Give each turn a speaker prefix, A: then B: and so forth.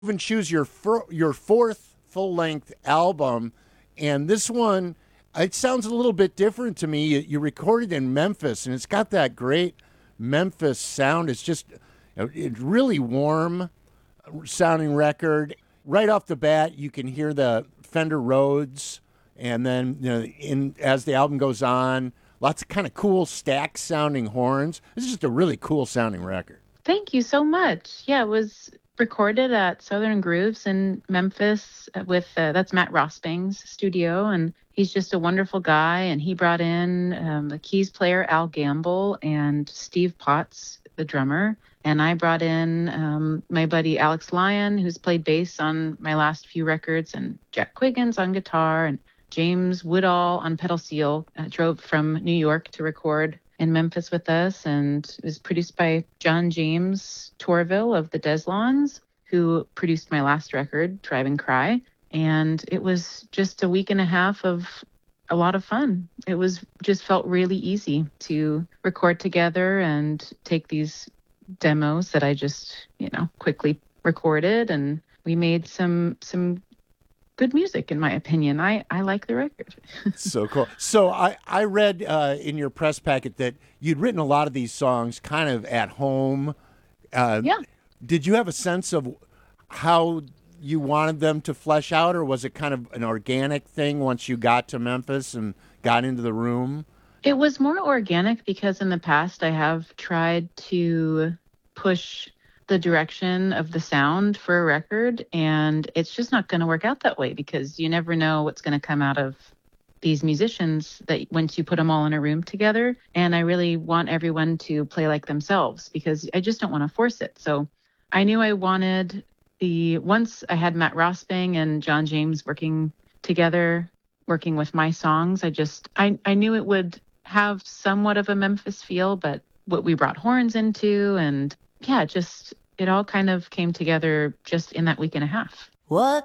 A: and choose your fourth full length album, and this one it sounds a little bit different to me. You recorded in Memphis, and it's got that great Memphis sound. It's just it's really warm sounding record. Right off the bat, you can hear the Fender Rhodes, and then in as the album goes on, lots of kind of cool stack sounding horns. This is just a really cool sounding record.
B: Thank you so much. Yeah, it was recorded at Southern Grooves in Memphis with that's Matt Rosping's studio, and he's just a wonderful guy. And he brought in the keys player Al Gamble and Steve Potts, the drummer. And I brought in my buddy Alex Lyon, who's played bass on my last few records, and Jack Quiggins on guitar, and James Woodall on pedal steel. Drove from New York to record in Memphis with us, and it was produced by John James Torville of the Deslons, who produced my last record, Drive and Cry. And it was just a week and a half of a lot of fun. It was just felt really easy to record together and take these demos that I just, quickly recorded, and we made some good music, in my opinion. I like the record.
A: So cool. So I read in your press packet that you'd written a lot of these songs kind of at home.
B: Yeah.
A: Did you have a sense of how you wanted them to flesh out, or was it kind of an organic thing once you got to Memphis and got into the room?
B: It was more organic because in the past I have tried to push the direction of the sound for a record, and it's just not going to work out that way because you never know what's going to come out of these musicians that once you put them all in a room together. And I really want everyone to play like themselves because I just don't want to force it. So I knew I wanted once I had Matt Rosping and John James working together, working with my songs, I knew it would have somewhat of a Memphis feel, but what we brought horns into, and yeah, it all kind of came together just in that week and a half.
C: What